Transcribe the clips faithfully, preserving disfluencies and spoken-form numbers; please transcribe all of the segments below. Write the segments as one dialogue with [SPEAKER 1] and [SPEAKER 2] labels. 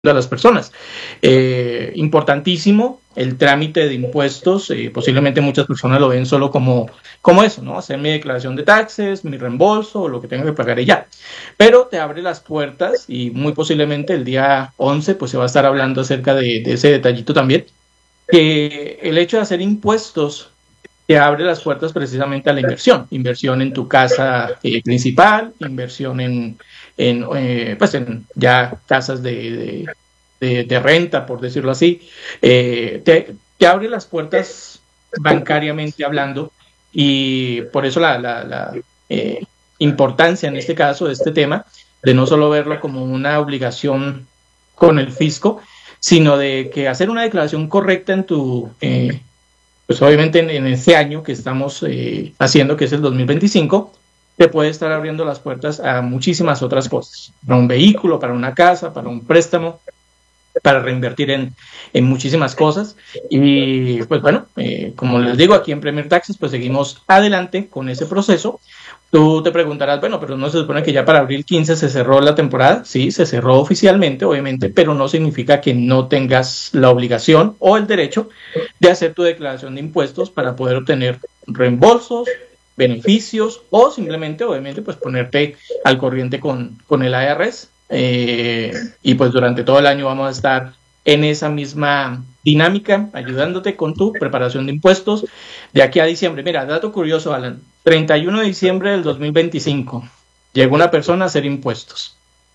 [SPEAKER 1] a las personas. Eh, importantísimo el trámite de impuestos. Eh, posiblemente muchas personas lo ven solo como, como eso, ¿no? Hacer mi declaración de taxes, mi reembolso, lo que tenga que pagar y ya. Pero te abre las puertas y muy posiblemente el día once pues se va a estar hablando acerca de, de ese detallito también, que el hecho de hacer impuestos te abre las puertas precisamente a la inversión, inversión en tu casa eh, principal, inversión en, en, eh, pues en ya casas de, de, de, de renta, por decirlo así, eh, te, te abre las puertas bancariamente hablando, y por eso la, la, la eh, importancia en este caso de este tema, de no solo verlo como una obligación con el fisco, sino de que hacer una declaración correcta en tu... Eh, pues obviamente en, en ese año que estamos eh, haciendo, que es el dos mil veinticinco, te puede estar abriendo las puertas a muchísimas otras cosas, para un vehículo, para una casa, para un préstamo, para reinvertir en, en muchísimas cosas. Y pues bueno, eh, como les digo, aquí en Premier Taxes, pues seguimos adelante con ese proceso. Tú te preguntarás, bueno, pero no se supone que ya para abril quince se cerró la temporada. Sí, se cerró oficialmente, obviamente, pero no significa que no tengas la obligación o el derecho de hacer tu declaración de impuestos para poder obtener reembolsos, beneficios o simplemente, obviamente, pues ponerte al corriente con, con el I R S. Eh, y pues durante todo el año vamos a estar en esa misma dinámica, ayudándote con tu preparación de impuestos de aquí a diciembre. Mira, dato curioso, Alan, treinta y uno de diciembre del dos mil veinticinco llegó una persona a hacer impuestos.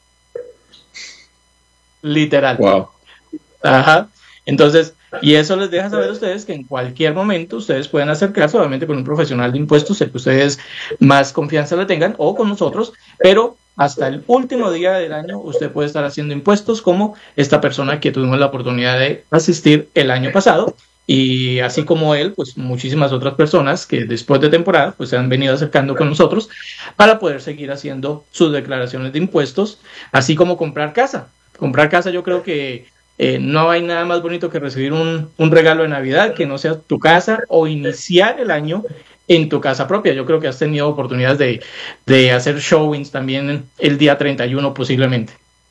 [SPEAKER 1] Literal.
[SPEAKER 2] Wow.
[SPEAKER 1] Ajá. Entonces, y eso les deja saber a ustedes que en cualquier momento ustedes pueden acercarse, obviamente con un profesional de impuestos, el que ustedes más confianza le tengan, o con nosotros, pero hasta el último día del año usted puede estar haciendo impuestos, como esta persona que tuvimos la oportunidad de asistir el año pasado, y así como él, pues muchísimas otras personas que después de temporada pues se han venido acercando con nosotros para poder seguir haciendo sus declaraciones de impuestos, así como comprar casa. Comprar casa, yo creo que eh, no hay nada más bonito que recibir un, un regalo de Navidad que no sea tu casa, o iniciar el año en tu casa propia. Yo creo que has tenido oportunidades de, de hacer showings también el día treinta y uno posiblemente.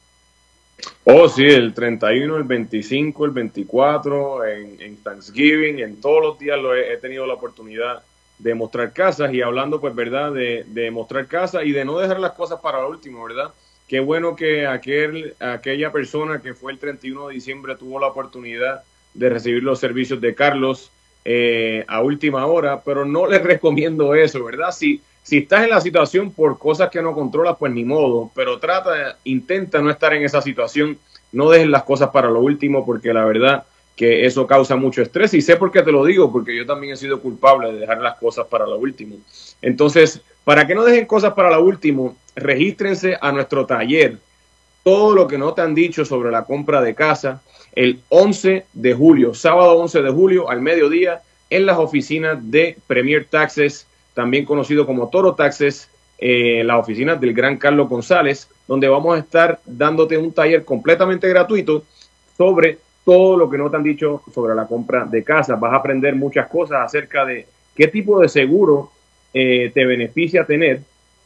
[SPEAKER 2] Oh, sí, el treinta y uno, el veinticinco, el veinticuatro, en, en Thanksgiving, en todos los días lo he, he tenido la oportunidad de mostrar casas, y hablando, pues, ¿verdad?, de, de mostrar casas y de no dejar las cosas para lo último, ¿verdad? Qué bueno que aquel, aquella persona que fue el treinta y uno de diciembre tuvo la oportunidad de recibir los servicios de Carlos eh, a última hora, pero no les recomiendo eso, ¿verdad? Si, si estás en la situación por cosas que no controlas, pues ni modo, pero trata, intenta no estar en esa situación, no dejes las cosas para lo último, porque la verdad que eso causa mucho estrés, y sé por qué te lo digo, porque yo también he sido culpable de dejar las cosas para lo último. Entonces, para que no dejen cosas para lo último, regístrense a nuestro taller. Todo lo que no te han dicho sobre la compra de casa, el once de julio, sábado once de julio al mediodía, en las oficinas de Premier Taxes, también conocido como Toro Taxes, eh, las oficinas del gran Carlos González, donde vamos a estar dándote un taller completamente gratuito sobre todo lo que no te han dicho sobre la compra de casa. Vas a aprender muchas cosas acerca de qué tipo de seguro eh, te beneficia tener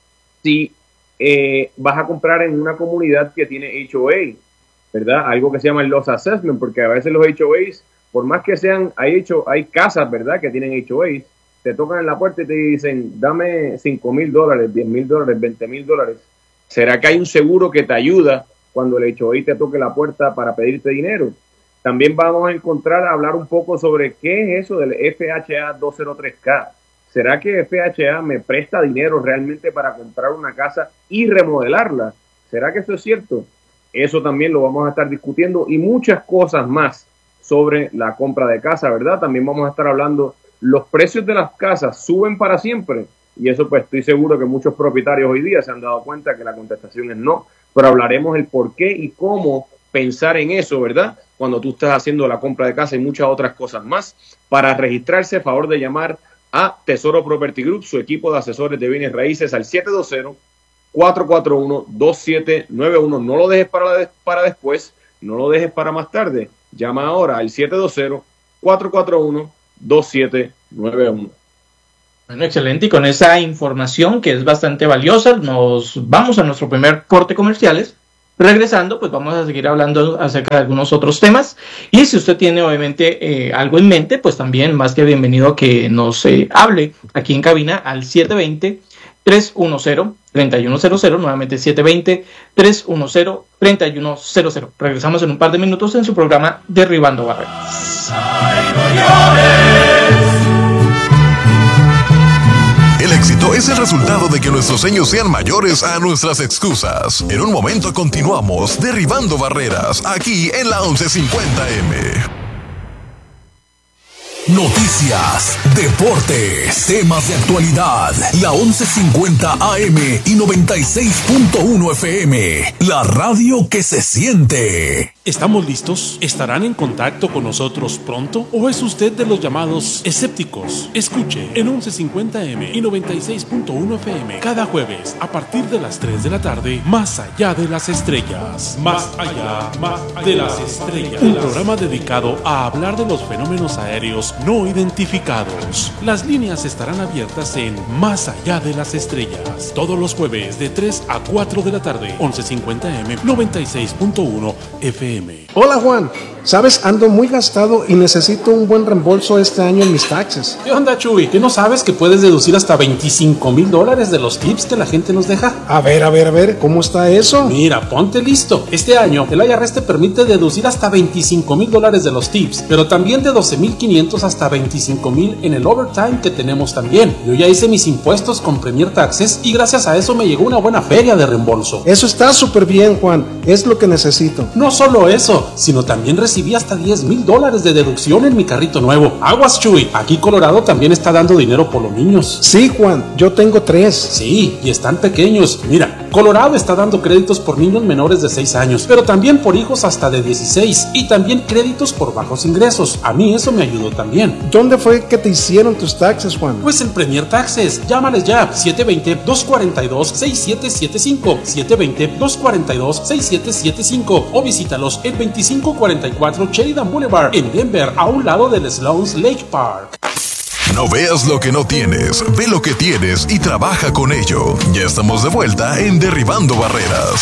[SPEAKER 2] si eh, vas a comprar en una comunidad que tiene H O A, ¿verdad? Algo que se llama el Loss Assessment, porque a veces los H O As, por más que sean, hay, hecho, hay casas, ¿verdad?, que tienen H O As, te tocan en la puerta y te dicen, dame cinco mil dólares, diez mil dólares, veinte mil dólares. ¿Será que hay un seguro que te ayuda cuando el H O A te toque la puerta para pedirte dinero? También vamos a encontrar a hablar un poco sobre qué es eso del F H A doscientos tres K. ¿Será que F H A me presta dinero realmente para comprar una casa y remodelarla? ¿Será que eso es cierto? Eso también lo vamos a estar discutiendo, y muchas cosas más sobre la compra de casa, ¿verdad? También vamos a estar hablando, los precios de las casas suben para siempre, y eso pues estoy seguro que muchos propietarios hoy día se han dado cuenta que la contestación es no, pero hablaremos el por qué y cómo pensar en eso, ¿verdad?, cuando tú estás haciendo la compra de casa, y muchas otras cosas más. Para registrarse, favor de llamar a Tesoro Property Group, su equipo de asesores de bienes raíces, al siete dos cero, cuatro cuatro uno, dos siete nueve uno. No lo dejes para, para después, no lo dejes para más tarde. Llama ahora al siete dos cero, cuatro cuatro uno, dos siete nueve uno.
[SPEAKER 1] Bueno, excelente, y con esa información que es bastante valiosa, nos vamos a nuestro primer corte comerciales. Regresando, pues vamos a seguir hablando acerca de algunos otros temas. Y si usted tiene obviamente eh, algo en mente, pues también más que bienvenido que nos eh, hable aquí en cabina al siete dos cero, tres uno cero, tres uno cero cero, nuevamente siete dos cero, tres uno cero, tres uno cero cero. Regresamos en un par de minutos en su programa Derribando Barreras.
[SPEAKER 3] El éxito es el resultado de que nuestros sueños sean mayores a nuestras excusas. En un momento continuamos Derribando Barreras, aquí en la once cincuenta eme. Noticias, deportes, temas de actualidad. La once cincuenta A M y noventa y seis punto uno F M. La radio que se siente.
[SPEAKER 4] ¿Estamos listos? ¿Estarán en contacto con nosotros pronto? ¿O es usted de los llamados escépticos? Escuche en once cincuenta A M y noventa y seis punto uno F M cada jueves a partir de las tres de la tarde, Más allá de las estrellas. Más allá, más de las estrellas. Un programa dedicado a hablar de los fenómenos aéreos no identificados. Las líneas estarán abiertas en Más allá de las estrellas todos los jueves de tres a cuatro de la tarde, once cincuenta A M, noventa y seis punto uno F M.
[SPEAKER 5] Hola Juan, sabes, ando muy gastado y necesito un buen reembolso este año en mis taxes.
[SPEAKER 4] ¿Qué onda, Chuy? ¿Qué no sabes que puedes deducir hasta veinticinco mil dólares de los tips que la gente nos deja?
[SPEAKER 5] A ver, a ver, a ver, ¿cómo está eso?
[SPEAKER 4] Mira, ponte listo. Este año el I R S te permite deducir hasta veinticinco mil dólares de los tips, pero también de doce mil quinientos hasta veinticinco mil en el overtime que tenemos también. Yo ya hice mis impuestos con Premier Taxes y gracias a eso me llegó una buena feria de reembolso.
[SPEAKER 5] Eso está súper bien, Juan, es lo que necesito.
[SPEAKER 4] No solo eso, sino también recibí hasta diez mil dólares de deducción en mi carrito nuevo. Aguas, Chuy, aquí Colorado también está dando dinero por los niños.
[SPEAKER 5] Sí, Juan, yo tengo tres.
[SPEAKER 4] Sí, y están pequeños. Mira, Colorado está dando créditos por niños menores de seis años, pero también por hijos hasta de dieciséis, y también créditos por bajos ingresos. A mí eso me ayudó también.
[SPEAKER 5] ¿Dónde fue que te hicieron tus taxes, Juan?
[SPEAKER 4] Pues en Premier Taxes. Llámales ya, siete dos cero, dos cuatro dos, seis siete siete cinco, siete dos cero, dos cuatro dos, seis siete siete cinco, o visítalos en veinticinco cuarenta y cuatro Sheridan Boulevard en Denver, a un lado del Sloan's Lake Park.
[SPEAKER 3] No veas lo que no tienes, ve lo que tienes y trabaja con ello. Ya estamos de vuelta en Derribando Barreras.